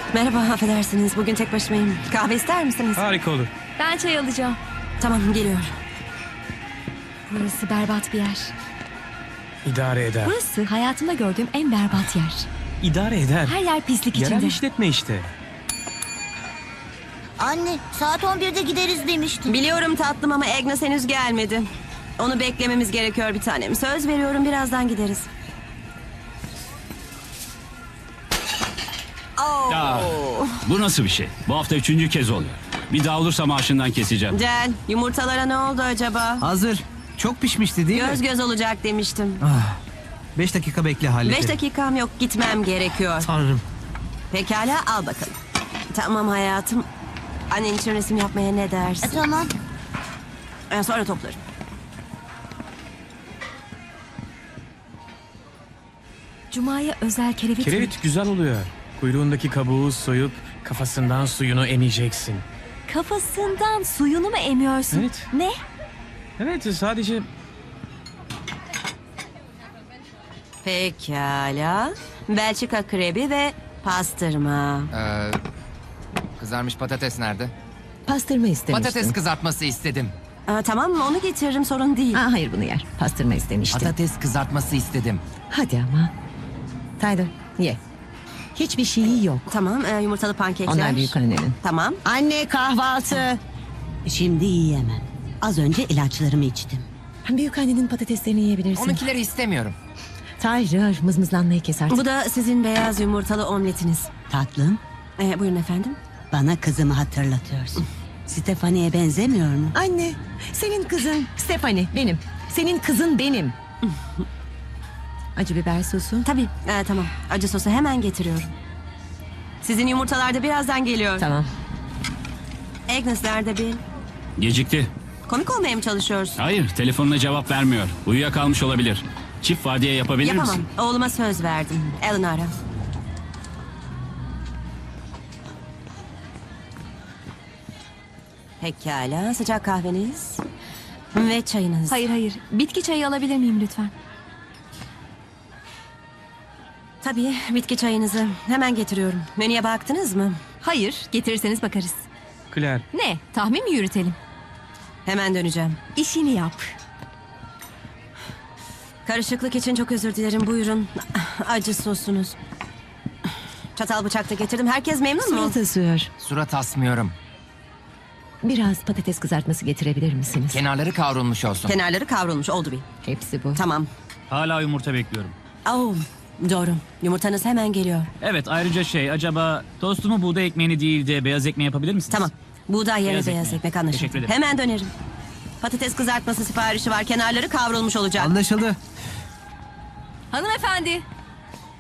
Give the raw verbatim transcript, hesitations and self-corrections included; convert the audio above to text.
Merhaba, affedersiniz. Bugün tek başımayım. Kahve ister misiniz? Harika olur. Ben çay alacağım. Tamam, geliyor. Burası berbat bir yer. İdare eder. Burası hayatımda gördüğüm en berbat yer. İdare eder. Her yer pislik Yerel içinde. işletme işte. Anne, saat on birde gideriz demiştin. Biliyorum tatlım ama Agnes henüz gelmedi. Onu beklememiz gerekiyor bir tanem. Söz veriyorum, birazdan gideriz. Oo. Ya, bu nasıl bir şey? Bu hafta üçüncü kez oluyor. Bir daha olursa maaşından keseceğim. Cel, yumurtalara ne oldu acaba? Hazır. Çok pişmişti değil Göz mi? göz olacak demiştim. Beş dakika bekle hallederim. Beş dakikam yok, gitmem gerekiyor. Tanrım. Pekala, al bakalım. Tamam hayatım. Annen için resim yapmaya ne E, dersin? tamam. Ee, sonra toplarım. Cuma'ya özel kerevit, mi? Kerevit güzel oluyor. Kuyruğundaki kabuğu soyup kafasından suyunu emeceksin. Kafasından suyunu mu emiyorsun? Evet. Ne? Evet, sadece Pekala. Belçika krebi ve pastırma. Ee, kızarmış patates nerede? Pastırma istemiştim. Patates kızartması istedim. Aa, tamam mı? Onu getiririm, sorun değil. Aa, hayır bunu yer. Pastırma istemiştim. Patates kızartması istedim. Hadi ama. Tyler ye. Hiçbir şeyi yok. Tamam, e, yumurtalı pankekler. Onlar büyük annenin. Tamam. Anne kahvaltı. Şimdi yiyemem. Az önce ilaçlarımı içtim. Büyük annenin patateslerini yiyebilirsin. Onunkileri istemiyorum. Tyler mızmızlanmayı kes artık. Bu da sizin beyaz yumurtalı omletiniz. Tatlım, Ee, buyurun efendim. bana kızımı hatırlatıyorsun. Stephanie'ye benzemiyor mu? Anne senin kızın Stephanie benim. Senin kızın benim. Acı biber sosu. Tabii, e, tamam. Acı sosu hemen getiriyorum. Sizin yumurtalar da birazdan geliyor. Tamam. Agnes nerede Bill? Gecikti. Komik olmaya mı çalışıyorsun? Hayır, telefonuna cevap vermiyor. Uyuyakalmış olabilir. Çift vardiya yapabilir Yapamam. misin? Oğluma söz verdim. Alan ara. Pekala. Sıcak kahveniz. Ve çayınız. Hayır hayır. Bitki çayı alabilir miyim lütfen? Tabii, bitki çayınızı. Hemen getiriyorum. Menüye baktınız mı? Hayır. Getirirseniz bakarız. Claire. Ne? Tahmin mi yürütelim? Hemen döneceğim. İşini yap. Karışıklık için çok özür dilerim. Buyurun. Acı sosunuz. Çatal bıçak da getirdim. Herkes memnun mu? Surat asıyor. Surat asmıyorum. Biraz patates kızartması getirebilir misiniz? Kenarları kavrulmuş olsun. Kenarları kavrulmuş. Oldu bir. Hepsi bu. Tamam. Hala yumurta bekliyorum. Oo, doğru. Yumurtanız hemen geliyor. Evet, ayrıca şey, acaba tostumu buğday ekmeğini değil de beyaz ekmeği yapabilir misiniz? Tamam. Buğday yerine Beyaz beyaz ekmeği. ekmek anlaşıldı. Teşekkür ederim. Hemen dönerim. Patates kızartması siparişi var. Kenarları kavrulmuş olacak. Anlaşıldı. Hanımefendi.